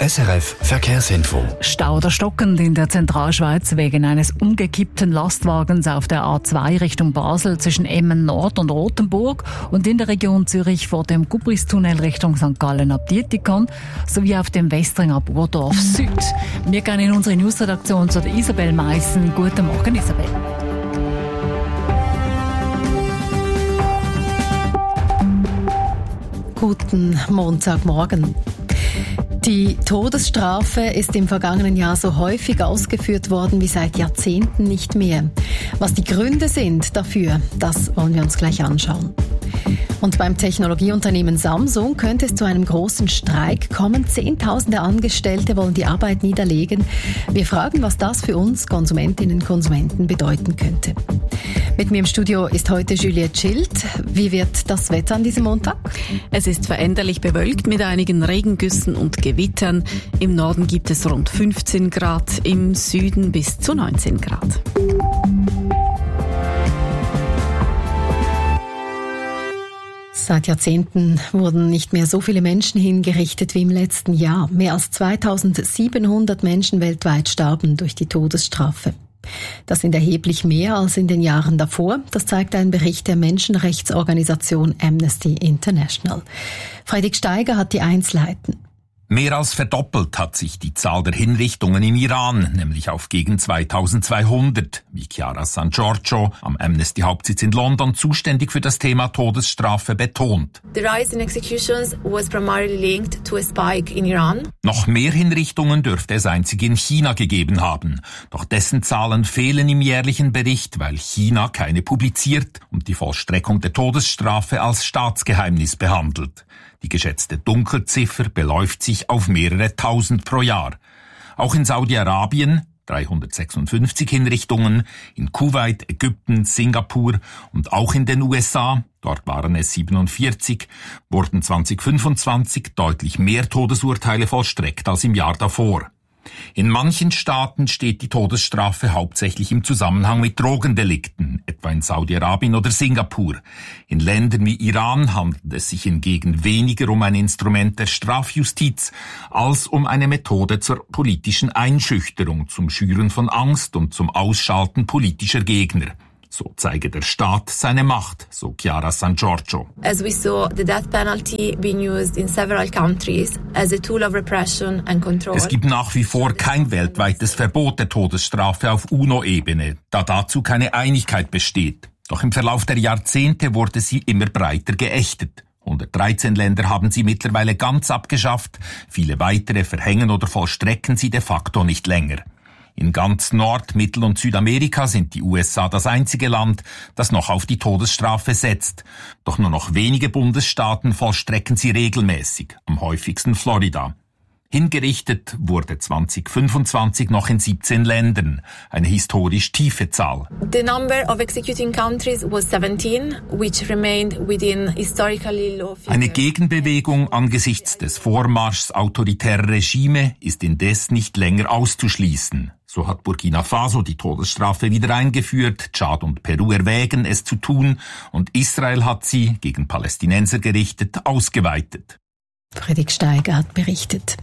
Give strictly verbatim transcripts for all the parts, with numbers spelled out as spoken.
S R F Verkehrsinfo. Stau oder stockend in der Zentralschweiz wegen eines umgekippten Lastwagens auf der A zwei Richtung Basel zwischen Emmen Nord und Rothenburg und in der Region Zürich vor dem Gubristunnel Richtung Sankt Gallen ab Dietikon sowie auf dem Westring ab Urdorf Süd. Wir gehen in unsere Newsredaktion zu der Isabel Meissen. Guten Morgen, Isabel. Guten Montagmorgen. Die Todesstrafe ist im vergangenen Jahr so häufig ausgeführt worden wie seit Jahrzehnten nicht mehr. Was die Gründe sind dafür, das wollen wir uns gleich anschauen. Und beim Technologieunternehmen Samsung könnte es zu einem großen Streik kommen. Zehntausende Angestellte wollen die Arbeit niederlegen. Wir fragen, was das für uns Konsumentinnen und Konsumenten bedeuten könnte. Mit mir im Studio ist heute Juliette Schild. Wie wird das Wetter an diesem Montag? Es ist veränderlich bewölkt mit einigen Regengüssen und Gewittern. Im Norden gibt es rund fünfzehn Grad, im Süden bis zu neunzehn Grad. Seit Jahrzehnten wurden nicht mehr so viele Menschen hingerichtet wie im letzten Jahr. Mehr als zweitausendsiebenhundert Menschen weltweit starben durch die Todesstrafe. Das sind erheblich mehr als in den Jahren davor. Das zeigt ein Bericht der Menschenrechtsorganisation Amnesty International. Fredrik Steiger hat die Einzelheiten. Mehr als verdoppelt hat sich die Zahl der Hinrichtungen im Iran, nämlich auf gegen zweitausendzweihundert, wie Chiara San Giorgio am Amnesty-Hauptsitz in London zuständig für das Thema Todesstrafe betont. The rise in executions was primarily linked to a spike in Iran. Noch mehr Hinrichtungen dürfte es einzig in China gegeben haben. Doch dessen Zahlen fehlen im jährlichen Bericht, weil China keine publiziert und die Vollstreckung der Todesstrafe als Staatsgeheimnis behandelt. Die geschätzte Dunkelziffer beläuft sich auf mehrere Tausend pro Jahr. Auch in Saudi-Arabien dreihundertsechsundfünfzig Hinrichtungen, in Kuwait, Ägypten, Singapur und auch in den U S A, dort waren es siebenundvierzig, wurden zweitausendfünfundzwanzig deutlich mehr Todesurteile vollstreckt als im Jahr davor. In manchen Staaten steht die Todesstrafe hauptsächlich im Zusammenhang mit Drogendelikten, etwa in Saudi-Arabien oder Singapur. In Ländern wie Iran handelt es sich hingegen weniger um ein Instrument der Strafjustiz als um eine Methode zur politischen Einschüchterung, zum Schüren von Angst und zum Ausschalten politischer Gegner. So zeige der Staat seine Macht, so Chiara San Giorgio. As we saw the death penalty being used in several countries as a tool of repression and control. Es gibt nach wie vor kein weltweites Verbot der Todesstrafe auf U N O-Ebene, da dazu keine Einigkeit besteht. Doch im Verlauf der Jahrzehnte wurde sie immer breiter geächtet. hundertdreizehn Länder haben sie mittlerweile ganz abgeschafft, viele weitere verhängen oder vollstrecken sie de facto nicht länger. In ganz Nord-, Mittel- und Südamerika sind die U S A das einzige Land, das noch auf die Todesstrafe setzt. Doch nur noch wenige Bundesstaaten vollstrecken sie regelmäßig, am häufigsten Florida. Hingerichtet wurde zweitausendfünfundzwanzig noch in siebzehn Ländern, eine historisch tiefe Zahl. The number of executing countries was seventeen, which remained within historically low figures. Eine Gegenbewegung angesichts des Vormarschs autoritärer Regime ist indes nicht länger auszuschließen. So hat Burkina Faso die Todesstrafe wieder eingeführt, Tschad und Peru erwägen, es zu tun, und Israel hat sie, gegen Palästinenser gerichtet, ausgeweitet. Fredrik Steiger hat berichtet.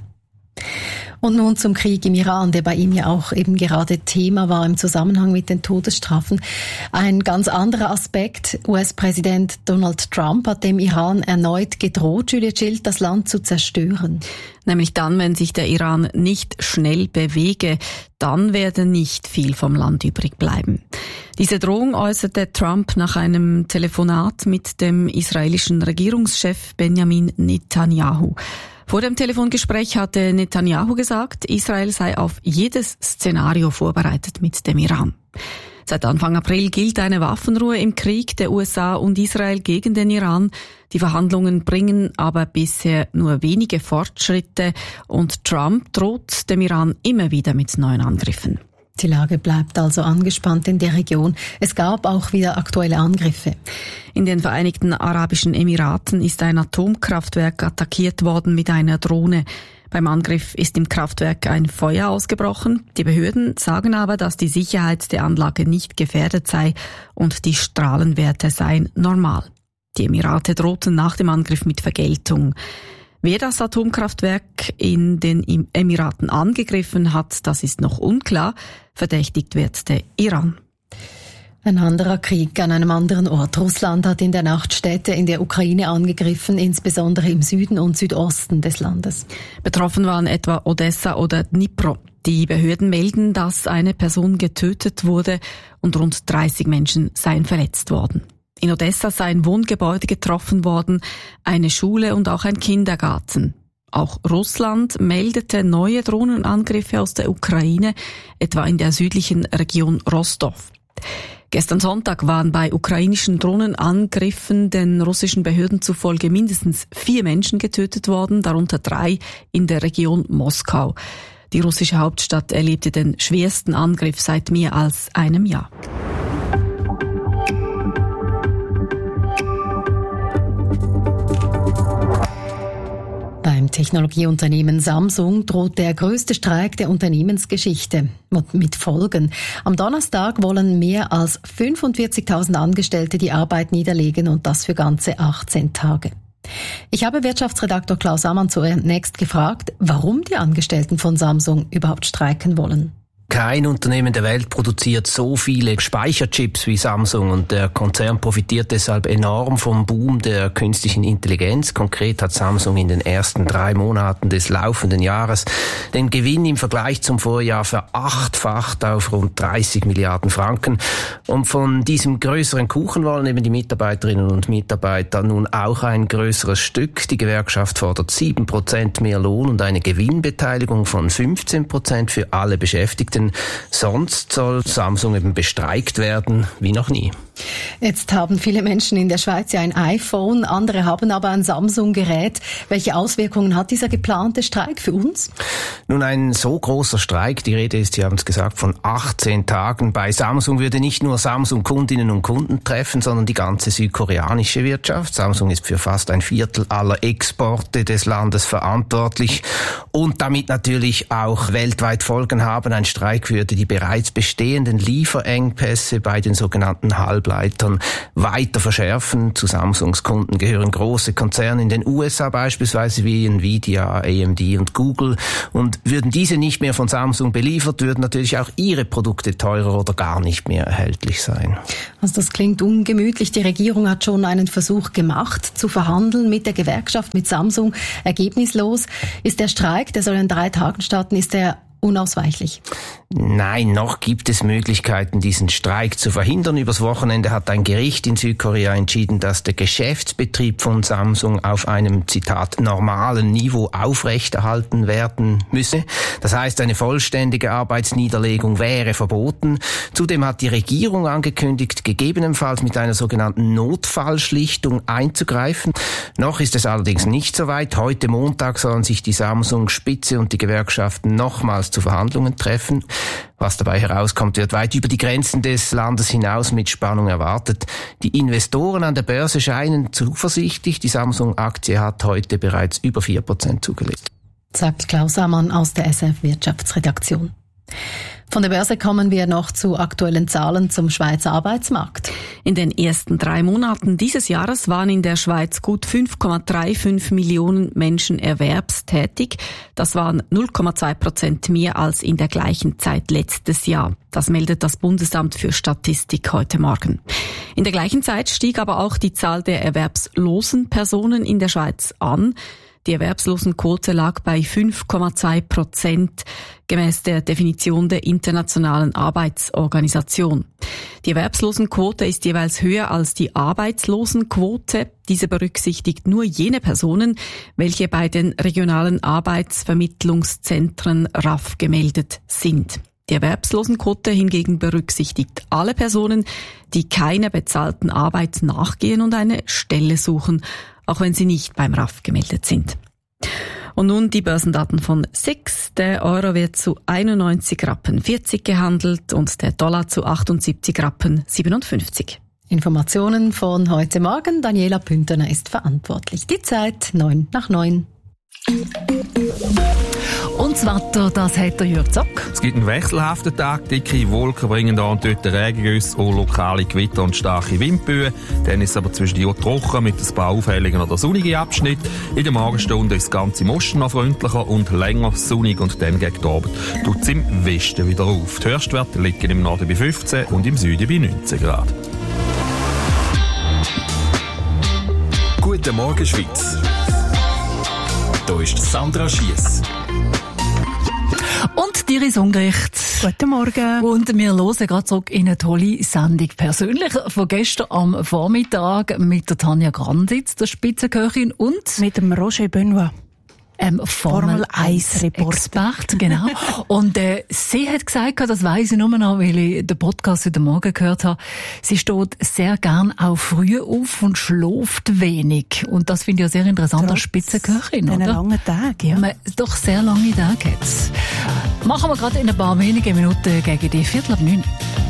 Und nun zum Krieg im Iran, der bei ihm ja auch eben gerade Thema war im Zusammenhang mit den Todesstrafen. Ein ganz anderer Aspekt. U S-Präsident Donald Trump hat dem Iran erneut gedroht, Juliette Schild, das Land zu zerstören. Nämlich dann, wenn sich der Iran nicht schnell bewege, dann werde nicht viel vom Land übrig bleiben. Diese Drohung äußerte Trump nach einem Telefonat mit dem israelischen Regierungschef Benjamin Netanyahu. Vor dem Telefongespräch hatte Netanyahu gesagt, Israel sei auf jedes Szenario vorbereitet mit dem Iran. Seit Anfang April gilt eine Waffenruhe im Krieg der U S A und Israel gegen den Iran. Die Verhandlungen bringen aber bisher nur wenige Fortschritte und Trump droht dem Iran immer wieder mit neuen Angriffen. Die Lage bleibt also angespannt in der Region. Es gab auch wieder aktuelle Angriffe. In den Vereinigten Arabischen Emiraten ist ein Atomkraftwerk attackiert worden mit einer Drohne. Beim Angriff ist im Kraftwerk ein Feuer ausgebrochen. Die Behörden sagen aber, dass die Sicherheit der Anlage nicht gefährdet sei und die Strahlenwerte seien normal. Die Emirate drohten nach dem Angriff mit Vergeltung. Wer das Atomkraftwerk in den Emiraten angegriffen hat, das ist noch unklar. Verdächtigt wird der Iran. Ein anderer Krieg an einem anderen Ort. Russland hat in der Nacht Städte in der Ukraine angegriffen, insbesondere im Süden und Südosten des Landes. Betroffen waren etwa Odessa oder Dnipro. Die Behörden melden, dass eine Person getötet wurde und rund dreißig Menschen seien verletzt worden. In Odessa sei ein Wohngebäude getroffen worden, eine Schule und auch ein Kindergarten. Auch Russland meldete neue Drohnenangriffe aus der Ukraine, etwa in der südlichen Region Rostov. Gestern Sonntag waren bei ukrainischen Drohnenangriffen den russischen Behörden zufolge mindestens vier Menschen getötet worden, darunter drei in der Region Moskau. Die russische Hauptstadt erlebte den schwersten Angriff seit mehr als einem Jahr. Beim Technologieunternehmen Samsung droht der größte Streik der Unternehmensgeschichte mit Folgen. Am Donnerstag wollen mehr als fünfundvierzigtausend Angestellte die Arbeit niederlegen und das für ganze achtzehn Tage. Ich habe Wirtschaftsredaktor Klaus Ammann zu Next gefragt, warum die Angestellten von Samsung überhaupt streiken wollen. Kein Unternehmen der Welt produziert so viele Speicherchips wie Samsung und der Konzern profitiert deshalb enorm vom Boom der künstlichen Intelligenz. Konkret hat Samsung in den ersten drei Monaten des laufenden Jahres den Gewinn im Vergleich zum Vorjahr verachtfacht auf rund dreißig Milliarden Franken. Und von diesem größeren Kuchen wollen eben die Mitarbeiterinnen und Mitarbeiter nun auch ein größeres Stück. Die Gewerkschaft fordert sieben Prozent mehr Lohn und eine Gewinnbeteiligung von fünfzehn Prozent für alle Beschäftigten. Sonst soll Samsung eben bestreikt werden wie noch nie. Jetzt haben viele Menschen in der Schweiz ja ein iPhone, andere haben aber ein Samsung-Gerät. Welche Auswirkungen hat dieser geplante Streik für uns? Nun, ein so großer Streik, die Rede ist, Sie haben es gesagt, von achtzehn Tagen. Bei Samsung würde nicht nur Samsung-Kundinnen und Kunden treffen, sondern die ganze südkoreanische Wirtschaft. Samsung ist für fast ein Viertel aller Exporte des Landes verantwortlich und damit natürlich auch weltweit Folgen haben. Ein Streik würde die bereits bestehenden Lieferengpässe bei den sogenannten Halbleitern weiter verschärfen. Zu Samsungs Kunden gehören große Konzerne in den U S A beispielsweise wie Nvidia, A M D und Google. Und würden diese nicht mehr von Samsung beliefert, würden natürlich auch ihre Produkte teurer oder gar nicht mehr erhältlich sein. Also das klingt ungemütlich. Die Regierung hat schon einen Versuch gemacht, zu verhandeln mit der Gewerkschaft, mit Samsung. Ergebnislos. Ist der Streik, der soll in drei Tagen starten, ist der unausweichlich? Nein, noch gibt es Möglichkeiten, diesen Streik zu verhindern. Übers Wochenende hat ein Gericht in Südkorea entschieden, dass der Geschäftsbetrieb von Samsung auf einem, Zitat, normalen Niveau aufrechterhalten werden müsse. Das heißt, eine vollständige Arbeitsniederlegung wäre verboten. Zudem hat die Regierung angekündigt, gegebenenfalls mit einer sogenannten Notfallschlichtung einzugreifen. Noch ist es allerdings nicht so weit. Heute Montag sollen sich die Samsung-Spitze und die Gewerkschaften nochmals zu Verhandlungen treffen. Was dabei herauskommt, wird weit über die Grenzen des Landes hinaus mit Spannung erwartet. Die Investoren an der Börse scheinen zuversichtlich. Die Samsung-Aktie hat heute bereits über vier Prozent zugelegt. Sagt Klaus Ammann aus der S F Wirtschaftsredaktion. Von der Börse kommen wir noch zu aktuellen Zahlen zum Schweizer Arbeitsmarkt. In den ersten drei Monaten dieses Jahres waren in der Schweiz gut fünf Komma fünfunddreißig Millionen Menschen erwerbstätig. Das waren null Komma zwei Prozent mehr als in der gleichen Zeit letztes Jahr. Das meldet das Bundesamt für Statistik heute Morgen. In der gleichen Zeit stieg aber auch die Zahl der erwerbslosen Personen in der Schweiz an. Die Erwerbslosenquote lag bei fünf Komma zwei Prozent gemäß der Definition der Internationalen Arbeitsorganisation. Die Erwerbslosenquote ist jeweils höher als die Arbeitslosenquote. Diese berücksichtigt nur jene Personen, welche bei den regionalen Arbeitsvermittlungszentren R A F gemeldet sind. Die Erwerbslosenquote hingegen berücksichtigt alle Personen, die keiner bezahlten Arbeit nachgehen und eine Stelle suchen, auch wenn sie nicht beim R A F gemeldet sind. Und nun die Börsendaten von S I X. Der Euro wird zu einundneunzig Rappen vierzig gehandelt und der Dollar zu achtundsiebzig Rappen siebenundfünfzig. Informationen von heute Morgen. Daniela Pünterner ist verantwortlich. Die Zeit neun nach neun. Und Und das Wetter, das hat der Jürg Zack. Es gibt einen wechselhaften Tag. Dicke Wolken bringen da und dort Regengüsse und lokale Gewitter und starke Windböen. Dann ist es aber zwischendurch trocken mit ein paar auffälligen oder sonnigen Abschnitten. In der Morgenstunde ist das Ganze im Osten noch freundlicher und länger sonnig und dann gegen Abend tut es im Westen wieder auf. Die Höchstwerte liegen im Norden bei fünfzehn und im Süden bei neunzehn Grad. Guten Morgen, Schweiz. Hier ist Sandra Schiess. Und dir ist Ungericht. Guten Morgen. Und wir hören gerade zurück in eine tolle Sendung. Persönlich von gestern am Vormittag mit der Tanja Granditz, der Spitzenköchin, und mit dem Roger Benoit. Ähm, Formel eins Expert, genau. Und äh, sie hat gesagt, das weiss ich nur noch, weil ich den Podcast heute Morgen gehört habe, sie steht sehr gern auch früh auf und schläft wenig. Und das finde ich ja sehr interessant als Spitzenköchin, oder? Einen langen Tag, ja. Man, doch sehr lange Tage jetzt. Machen wir gerade in ein paar wenigen Minuten gegen die Viertel ab neun.